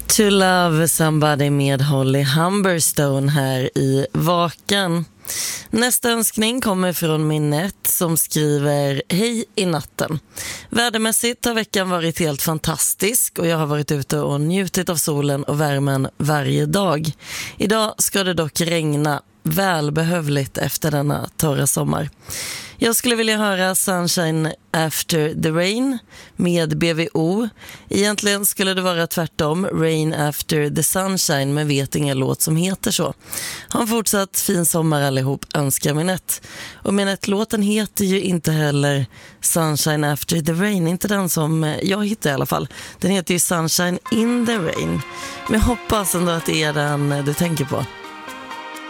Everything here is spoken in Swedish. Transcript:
To Love Somebody med Holly Humberstone här i Vaken. Nästa önskning kommer från Minette som skriver: Hej i natten. Vädermässigt har veckan varit helt fantastisk och jag har varit ute och njutit av solen och värmen varje dag. Idag ska det dock regna, välbehövligt efter denna torra sommar. Jag skulle vilja höra Sunshine After the Rain med BVO. Egentligen skulle det vara tvärtom, Rain After the Sunshine, men vet ingen låt som heter så. Ha en fortsatt fin sommar allihop, önskar Minette. Och Minette-låten heter ju inte heller Sunshine After the Rain, inte den som jag hittade i alla fall. Den heter ju Sunshine in the Rain. Men jag hoppas ändå att det är den du tänker på.